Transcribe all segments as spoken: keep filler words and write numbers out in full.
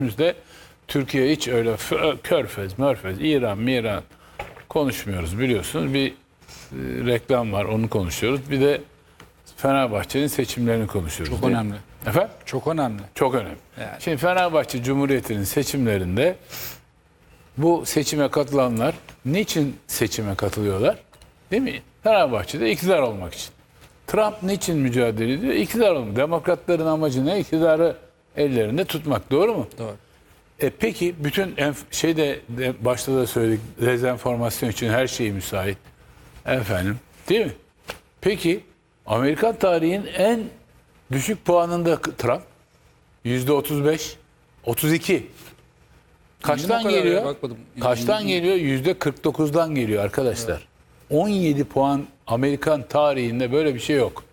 Bizde Türkiye hiç öyle Körfez, Mörfez, İran, Miran konuşmuyoruz biliyorsunuz. Bir e, reklam var, onu konuşuyoruz. Bir de Fenerbahçe'nin seçimlerini konuşuyoruz. Çok değil mi? önemli. Efendim? Çok önemli. Çok önemli. Yani. Şimdi Fenerbahçe Cumhuriyeti'nin seçimlerinde bu seçime katılanlar niçin seçime katılıyorlar? Değil mi? Fenerbahçe'de iktidar olmak için. Trump niçin mücadele ediyor? İktidar olmak. Demokratların amacı ne? İktidarı ellerinde tutmak. Doğru mu? Doğru. E peki bütün enf- şeyde de başta da söyledik, dezenformasyon için her şey müsait. Efendim, değil mi? Peki Amerikan tarihinin en düşük puanında Trump yüzde otuz beş, otuz iki. Kaçtan kadar ya, geliyor? bakmadım. Kaçtan geliyor? yüzde kırk dokuzdan geliyor arkadaşlar. on yedi puan, Amerikan tarihinde böyle bir şey yok.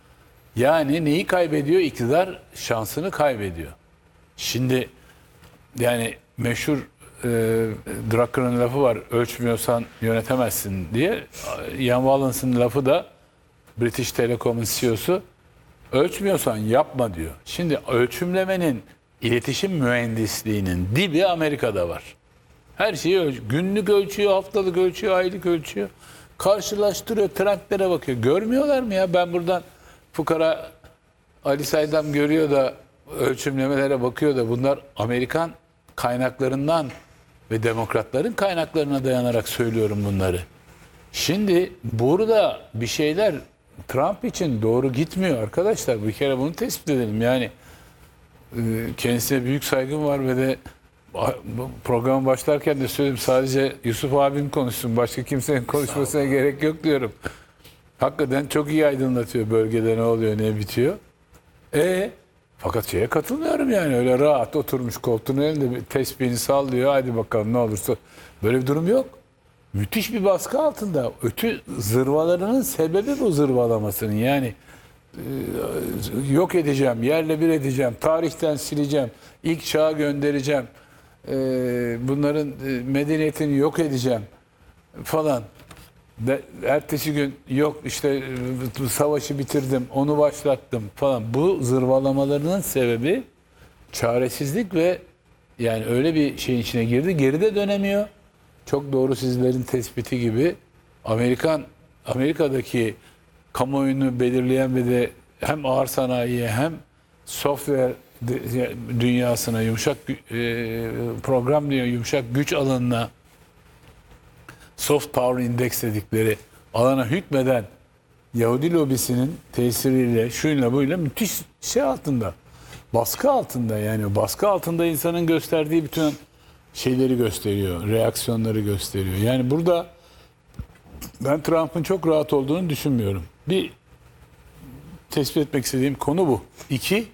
Yani neyi kaybediyor? İktidar şansını kaybediyor. Şimdi yani meşhur e, Drucker'ın lafı var, ölçmüyorsan yönetemezsin diye. Ian Wallace'ın lafı da, British Telecom'un C E O'su, ölçmüyorsan yapma diyor. Şimdi ölçümlemenin, iletişim mühendisliğinin dibi Amerika'da var. Her şeyi ölç günlük ölçüyor, haftalık ölçüyor, aylık ölçüyor. Karşılaştırıyor, trendlere bakıyor. Görmüyorlar mı ya? Ben buradan fukara Ali Saydam görüyor da ölçümlemelere bakıyor da bunlar Amerikan kaynaklarından ve demokratların kaynaklarına dayanarak söylüyorum bunları. Şimdi burada bir şeyler Trump için doğru gitmiyor arkadaşlar. Bir kere bunu tespit edelim. Yani e, kendisine büyük saygım var ve de program başlarken de söyledim, sadece Yusuf abim konuşsun, başka kimsenin konuşmasına gerek yok diyorum. Hakikaten çok iyi aydınlatıyor bölgede ne oluyor ne bitiyor. E fakat şeye katılmıyorum yani, öyle rahat oturmuş koltuğun elinde bir tespihini sallıyor, hadi bakalım ne olursa. Böyle bir durum yok. Müthiş bir baskı altında. Ötü zırvalarının sebebi bu zırvalamasının. Yani e, yok edeceğim, yerle bir edeceğim, tarihten sileceğim, ilk çağa göndereceğim, e, bunların e, medeniyetini yok edeceğim falan. De, ertesi gün yok işte e, savaşı bitirdim, onu başlattım falan. Bu zırvalamalarının sebebi çaresizlik ve yani öyle bir şeyin içine girdi, geri de dönemiyor. Çok doğru sizlerin tespiti gibi Amerikan Amerika'daki kamuoyunu belirleyen ve de hem ağır sanayiye hem software dünyasına, yumuşak e, program diyor, yumuşak güç alanına, soft power index dedikleri alana hükmeden Yahudi lobisinin tesiriyle, şuyla buyla müthiş şey altında, baskı altında. Yani baskı altında insanın gösterdiği bütün şeyleri gösteriyor, reaksiyonları gösteriyor. Yani burada ben Trump'ın çok rahat olduğunu düşünmüyorum. Bir tespit etmek istediğim konu bu. İki,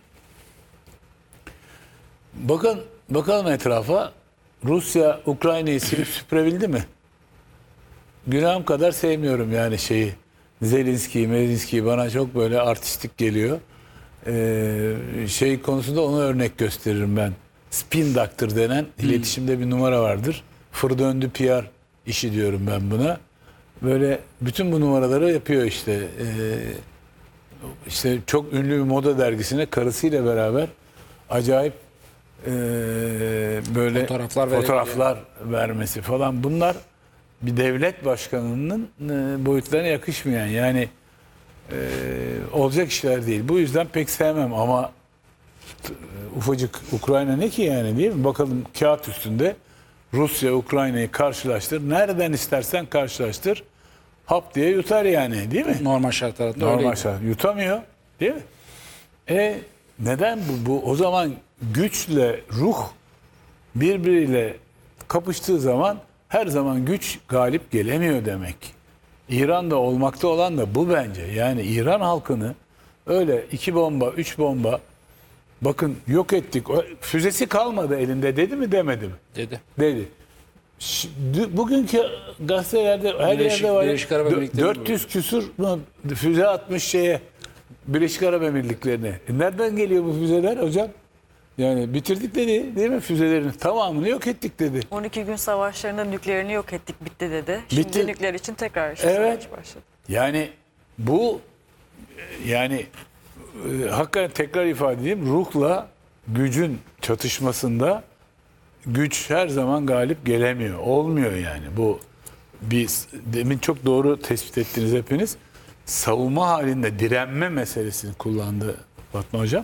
bakın bakalım etrafa, Rusya Ukrayna'yı silip süpürebildi mi? Günahım kadar sevmiyorum yani şeyi. Zelenski'yi, Mezinski'yi bana çok böyle artistik geliyor. Ee, şey konusunda ona örnek gösteririm ben. Spin doctor denen hmm. iletişimde bir numara vardır. Fır döndü P R işi diyorum ben buna. Böyle bütün bu numaraları yapıyor işte. Ee, işte çok ünlü bir moda dergisine karısıyla beraber acayip e, böyle fotoğraflar, fotoğraflar vermesi falan. Bunlar bir devlet başkanının e, boyutlarına yakışmayan, yani e, olacak işler değil. Bu yüzden pek sevmem ama ufacık Ukrayna ne ki yani, değil mi? Bakalım kağıt üstünde Rusya Ukrayna'yı karşılaştır. Nereden istersen karşılaştır. Hap diye yutar yani, değil mi? Normal şartlarda Normal şart. Yutamıyor, değil mi? E neden bu? Bu o zaman güçle ruh birbiriyle kapıştığı zaman her zaman güç galip gelemiyor demek. İran'da olmakta olan da bu bence. Yani İran halkını öyle iki bomba, üç bomba, bakın yok ettik, füzesi kalmadı elinde dedi mi demedi mi? Dedi. Dedi. Şimdi, bugünkü gazetelerde her Birleşik, yerde var. Birleşik Arap Emirlikleri dört yüz küsur füze atmış şeye, Birleşik Arap Emirlikleri'ne. E nereden geliyor bu füzeler hocam? Yani bitirdik dedi, değil mi, füzelerin tamamını yok ettik dedi. on iki gün savaşlarında nükleerini yok ettik, bitti dedi. Şimdi Bitti. nükleer için tekrar Evet. savaş başladı. Yani bu yani e, hakikaten tekrar ifade edeyim, ruhla gücün çatışmasında güç her zaman galip gelemiyor. Olmuyor yani. Bu bir demin çok doğru tespit ettiniz hepiniz. Savunma halinde direnme meselesini kullandı Fatma Hocam.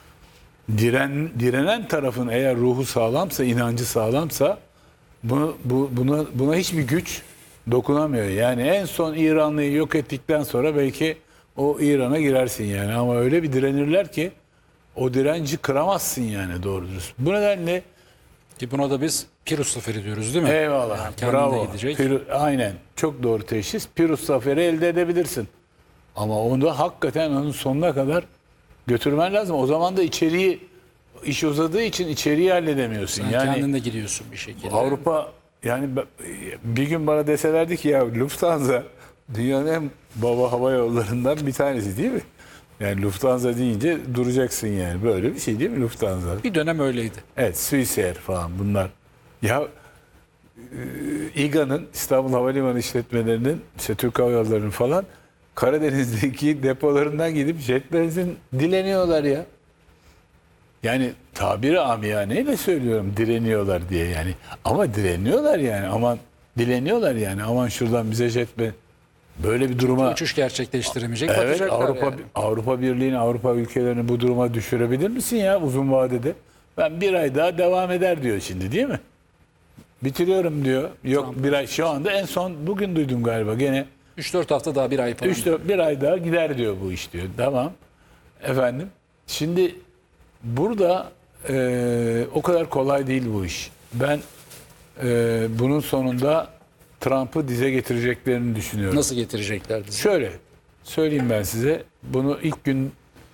Diren, direnen tarafın eğer ruhu sağlamsa, inancı sağlamsa bunu, bu, buna, buna hiçbir güç dokunamıyor. Yani en son İranlı'yı yok ettikten sonra belki o İran'a girersin yani. Ama öyle bir direnirler ki o direnci kıramazsın yani doğru dürüst. Bu nedenle Ki buna da biz Pirus zaferi diyoruz değil mi? eyvallah, Yani kendine bravo. gidecek. Piru- aynen, çok doğru teşhis. Pirus zaferi elde edebilirsin. Ama onu da hakikaten onun sonuna kadar götürmen lazım. O zaman da içeriği, iş uzadığı için içeriği halledemiyorsun. Sen yani kendin de gidiyorsun bir şekilde. Avrupa yani ben- bir gün bana deselerdi ki ya Lufthansa dünyanın en baba hava yollarından bir tanesi değil mi? Yani Lufthansa deyince duracaksın yani. Böyle bir şey değil mi Lufthansa? Bir dönem öyleydi. Evet, Swissair falan bunlar. Ya e, İGA'nın, İstanbul Havalimanı işletmelerinin, işte Türk Hava Yolları'nın falan Karadeniz'deki depolarından gidip jet benzin dileniyorlar ya. Yani tabiri amiyaneyle söylüyorum direniyorlar diye yani. Ama direniyorlar yani. Aman dileniyorlar yani. Aman şuradan bize jet be. Böyle bir duruma Uçuş gerçekleştiremeyecek. evet, batacaklar Avrupa yani. Avrupa Birliği'nin Avrupa ülkelerini bu duruma düşürebilir misin ya uzun vadede? Ben bir ay daha devam eder diyor şimdi değil mi? Bitiriyorum diyor. Yok Trump bir ay şu anda en son bugün duydum galiba gene. üç dört hafta daha bir ay falan. üç bir ay daha gider diyor bu iş diyor. Tamam. Efendim. Şimdi burada e, o kadar kolay değil bu iş. Ben e, bunun sonunda Trump'ı dize getireceklerini düşünüyorum. Nasıl getireceklerdi? Şöyle söyleyeyim ben size. Bunu ilk gün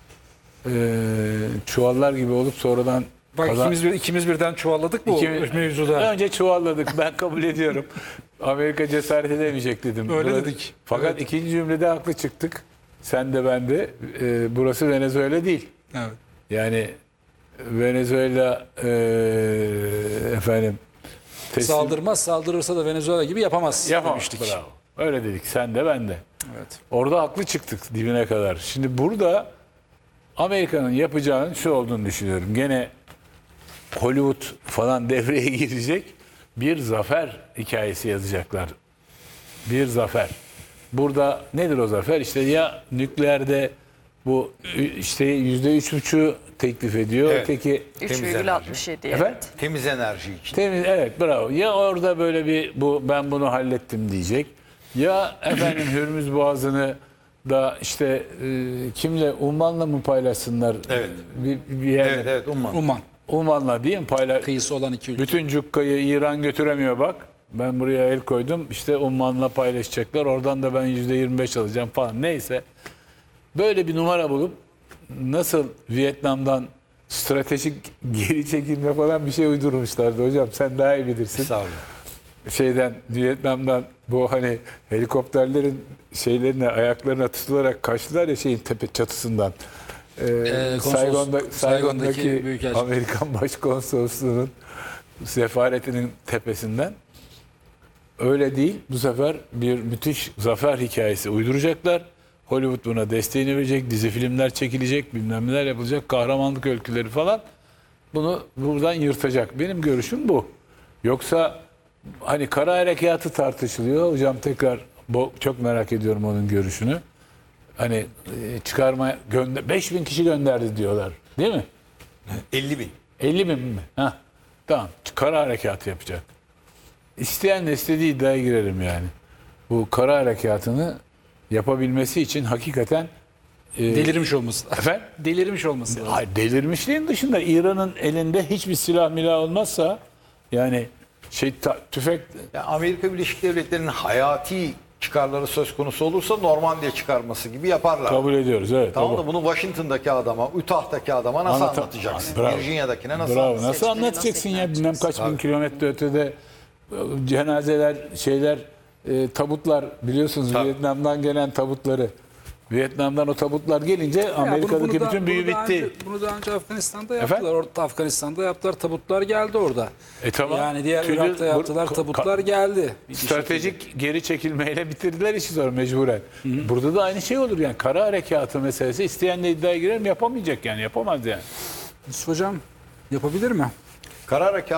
e, çuvallar gibi olup sonradan Bak kazan- ikimiz, bir, ikimiz birden çuvalladık bu İkimiz- mevzuda. Önce çuvalladık. Ben kabul ediyorum. Amerika cesaret edemeyecek dedim. Öyle Burası- dedik. Fakat Evet. ikinci cümlede haklı çıktık. Sen de ben de. E, burası Venezuela değil. Evet. Yani Venezuela e, efendim teslim- Saldırmaz, saldırırsa da Venezuela gibi yapamaz yapamaz. demiştik. Bravo. Öyle dedik. Sen de ben de. Evet. Orada haklı çıktık dibine kadar. Şimdi burada Amerika'nın yapacağının şu olduğunu düşünüyorum. Gene Hollywood falan devreye girecek. Bir zafer hikayesi yazacaklar. Bir zafer. Burada nedir o zafer? İşte ya nükleerde bu işte yüzde üç buçuğu teklif ediyor. Evet. Öteki üç virgül altmış yedi. efendim? Evet. Temiz enerji için. Temiz, evet bravo. Ya orada böyle bir bu ben bunu hallettim diyecek. Ya efendim Hürmüz Boğazı'nı da işte e, kimle Umman'la mı paylaşsınlar? Evet. Bir, bir yer. Evet evet Umman. Umman. Umman'la değil mi paylaş? Kıyısı olan iki ülke. Bütün cukkayı İran götüremiyor bak. Ben buraya el koydum. İşte Umman'la paylaşacaklar. Oradan da ben yüzde yirmi beş alacağım falan. Neyse. Böyle bir numara bulup nasıl Vietnam'dan stratejik geri çekilme falan bir şey uydurmuşlardı hocam. Sen daha iyi bilirsin. Sağ olun. Şeyden Vietnam'dan bu hani helikopterlerin şeylerine ayaklarına tutularak kaçtılar ya şeyin tepe çatısından. Ee, konsolos- Saigon'da, Saigon'daki Saigon'daki büyükelçi. Amerikan Başkonsolosluğu'nun sefaretinin tepesinden. Öyle değil. Bu sefer bir müthiş zafer hikayesi uyduracaklar. Hollywood buna desteğini verecek. Dizi filmler çekilecek. Bilmem neler yapılacak. Kahramanlık öyküleri falan. Bunu buradan yırtacak. Benim görüşüm bu. Yoksa hani kara harekatı tartışılıyor. Hocam tekrar bu, çok merak ediyorum onun görüşünü. Hani e, çıkarma gönder beş bin kişi gönderdi diyorlar. Değil mi? elli bin. elli bin mi? Heh. Tamam. Kara harekatı yapacak. İsteyen de istediği iddiaya girerim yani. Bu kara harekatını yapabilmesi için hakikaten e, Delirmiş olması. efendim? Delirmiş olması lazım. Hayır, delirmişliğin dışında İran'ın elinde hiçbir silah milah olmazsa yani şey ta- tüfek Ya Amerika Birleşik Devletleri'nin hayati çıkarları söz konusu olursa Normandiya çıkarması gibi yaparlar. kabul ediyoruz. Evet. Tamam tabii. da bunu Washington'daki adama, Utah'taki adama nasıl Anlata- anlatacaksın? Bravo. Virginia'dakine nasıl Bravo. anlatacaksın? Nasıl Seçimleri anlatacaksın nasıl ya? ikna Bilmem kaç bin kilometre ötede e, cenazeler, şeyler, e, tabutlar biliyorsunuz Tabii. Vietnam'dan gelen tabutları. Vietnam'dan o tabutlar gelince Ya bunu- Amerika'daki bunu da- bütün büyü bunu daha bitti. önce- bunu daha önce Afganistan'da yaptılar. Efendim? Orada Afganistan'da yaptılar. Tabutlar geldi orada. E tamam. Yani diğer Tülü- Irak'ta yaptılar. bu- Tabutlar ka- geldi. Stratejik geri çekilmeyle bitirdiler işi sonra mecburen. Burada da aynı şey olur yani. Kara harekatı meselesi isteyen de iddiaya girerim yapamayacak yani yapamaz yani. Yusuf Hocam yapabilir mi? Kara harekatı